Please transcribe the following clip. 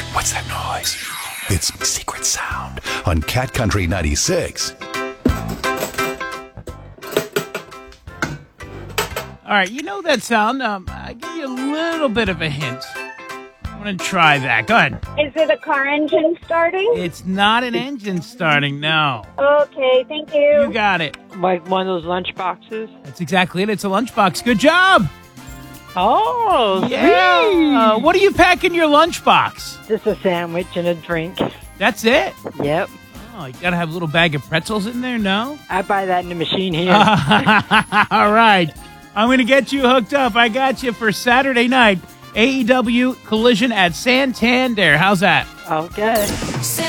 What's that noise? It's Secret Sound on Cat Country 96. All right, you know that sound. I give you a little bit of a hint. I'm going to try that. Go ahead. Is it a car engine starting? It's not an engine starting, no. Okay, thank you. You got it. Like one of those lunch boxes? That's exactly it. It's a lunchbox. Good job. Oh, Yeah. What do you pack in your lunchbox? just a sandwich and a drink. That's it? Yep. Oh, you got to have a little bag of pretzels in there, no? I buy that in the machine here. All right. I'm going to get you hooked up. I got you for Saturday night. AEW Collision at Santander. How's that? Okay.